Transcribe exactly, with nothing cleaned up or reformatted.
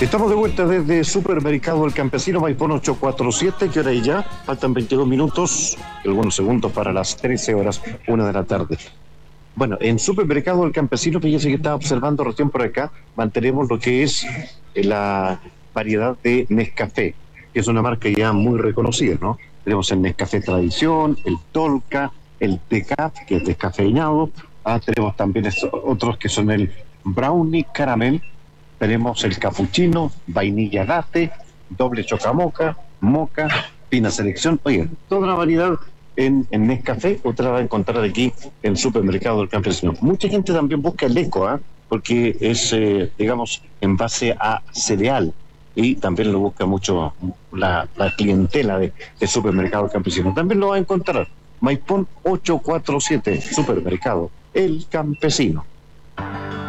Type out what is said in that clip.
Estamos de vuelta desde Supermercado El Campesino, Maipón ocho cuatro siete. ¿Qué hora es ya? Faltan veintidós minutos, algunos segundos para las trece horas, una de la tarde. Bueno, en Supermercado El Campesino, fíjese que estaba observando recién por acá, mantenemos lo que es la variedad de Nescafé, que es una marca ya muy reconocida, ¿no? Tenemos el Nescafé Tradición, el Tolca, el Decaf, que es descafeinado. Ah, tenemos también estos, otros que son el Brownie Caramel. Tenemos el Capuchino, Vainilla Latte, Doble Chocamoca, Moca, Fina Selección. Oye, toda una variedad en, en Nescafé, otra va a encontrar aquí en Supermercado del Campesino. Mucha gente también busca el Eco, ¿eh? Porque es, eh, digamos, en base a cereal. Y también lo busca mucho la, la clientela de, de Supermercado del Campesino. También lo va a encontrar. Maipón ocho cuatro siete, Supermercado El Campesino.